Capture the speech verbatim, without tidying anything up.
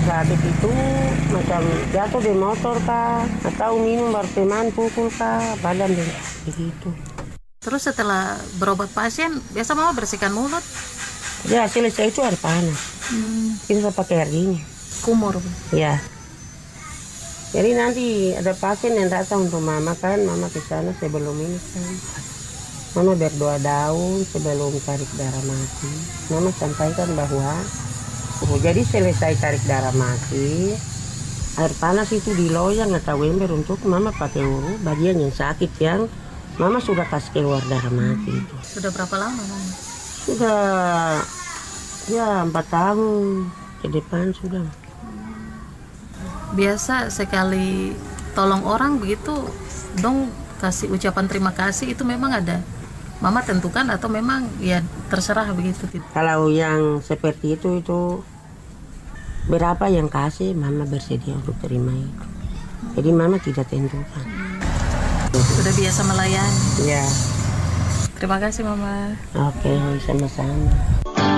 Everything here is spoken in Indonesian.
sakit itu macam jatuh di motor kah, atau minum baru teman pukul kah, badan begitu. Terus setelah berobat pasien, biasa mama bersihkan mulut? Ya selesai itu air panas. Hmm. Kita pakai air dingin. Kumur? Ya. Jadi nanti ada pasien yang datang untuk mama kan, mama ke sana sebelum ini kan. Mama berdoa daun sebelum tarik darah mati. Mama sampaikan bahwa oh, jadi selesai tarik darah mati, air panas itu diloyang atau ember untuk mama pakai uru bagian yang sakit yang mama sudah kasih keluar darah mati. Hmm. Sudah berapa lama mama? Sudah ya empat tahun ke depan sudah. Biasa sekali tolong orang begitu dong kasih ucapan terima kasih itu memang ada mama tentukan atau memang ya terserah begitu? Kalau yang seperti itu itu berapa yang kasih mama bersedia untuk terima itu. Jadi mama tidak tentukan. Sudah biasa melayani. Ya. Terima kasih mama. Oke, sama-sama.